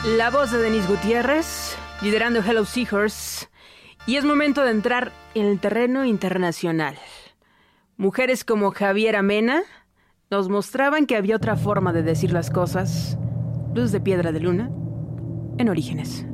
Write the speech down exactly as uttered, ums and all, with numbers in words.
La voz de Denise Gutiérrez, liderando Hello Seahorse, y es momento de entrar en el terreno internacional. Mujeres como Javiera Mena nos mostraban que había otra forma de decir las cosas. Luz de Piedra de Luna, en Orígenes.